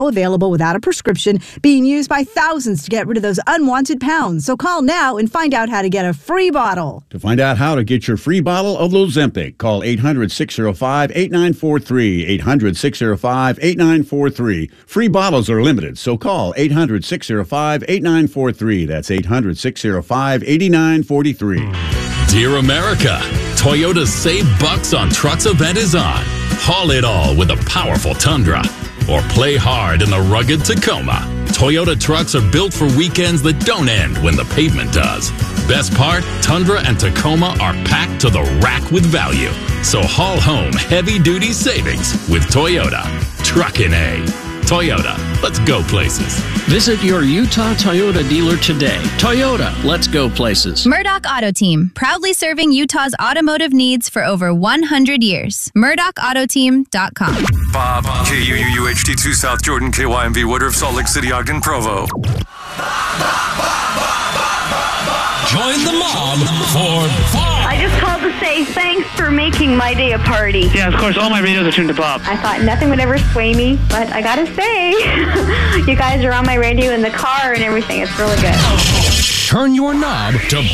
Available without a prescription, being used by thousands to get rid of those unwanted pounds. So call now and find out how to get a free bottle. To find out how to get your free bottle of Ozempic, call 800-605-8943, 800-605-8943. Free bottles are limited, so call 800-605-8943. That's 800-605-8943. Dear America, Toyota's Save Bucks on Trucks event is on. Haul it all with a powerful Tundra. Or play hard in the rugged Tacoma. Toyota trucks are built for weekends that don't end when the pavement does. Best part, Tundra and Tacoma are packed to the rack with value. So haul home heavy-duty savings with Toyota. Truckin' A. Toyota, let's go places. Visit your Utah Toyota dealer today. Toyota, let's go places. Murdoch Auto Team, proudly serving Utah's automotive needs for over 100 years. MurdochAutoteam.com. Bob, KUUHT2 South Jordan, KYMV Woodruff, Salt Lake City, Ogden, Provo. Join the mob for Bob. I just called to say thanks for making my day a party. Yeah, of course, all my radios are tuned to Bob. I thought nothing would ever sway me, but I gotta say, you guys are on my radio in the car and everything. It's really good. Turn your knob to